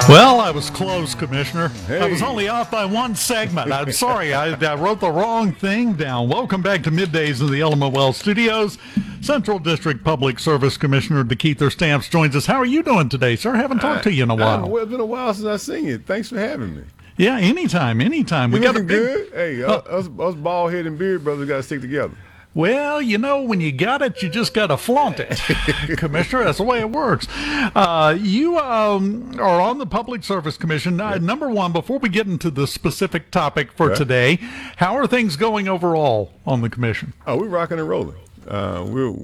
Well, I was close, Commissioner. Hey. I was only off by one segment. I'm sorry, I wrote the wrong thing down. Welcome back to Middays in the Element Well Studios. Central District Public Service Commissioner DeKeither Stamps joins us. How are you doing today, sir? Haven't talked to you in a while. Well, it's been a while since I've seen you. Thanks for having me. Yeah, anytime. You looking good? Hey, us bald head and beard brothers got to stick together. Well, you know, when you got it, you just got to flaunt it, Commissioner. That's the way it works. You are on the Public Service Commission. Number one, before we get into the specific topic for today, how are things going overall on the commission? Oh, we're rocking and rolling.